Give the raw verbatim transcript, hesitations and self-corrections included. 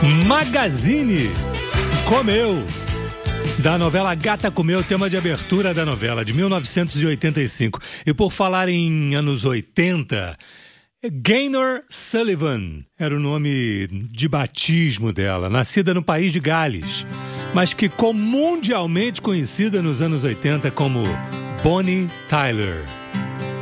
Magazine Comeu, da novela Gata Comeu, tema de abertura da novela de mil novecentos e oitenta e cinco. E por falar em anos oitenta, Gaynor Sullivan era o nome de batismo dela, nascida no país de Gales, mas que ficou mundialmente conhecida nos anos oitenta como Bonnie Tyler.